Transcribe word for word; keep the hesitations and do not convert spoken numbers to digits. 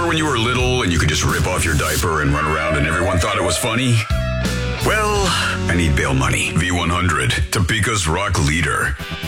when you were little and you could just rip off your diaper and run around and everyone thought it was funny? Well, I need bail money. V one hundred, Topeka's rock leader.